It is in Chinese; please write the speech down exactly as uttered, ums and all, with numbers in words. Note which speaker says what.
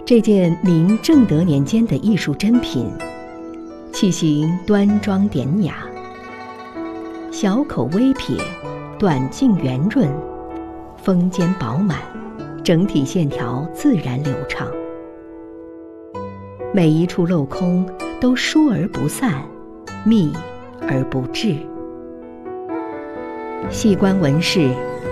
Speaker 1: 这件明正德年间的艺术珍品，器形端庄典雅，小口微撇，短径圆润，锋尖饱满，整体线条自然流畅，每一处镂空都疏而不散，密而不滞。细观纹饰，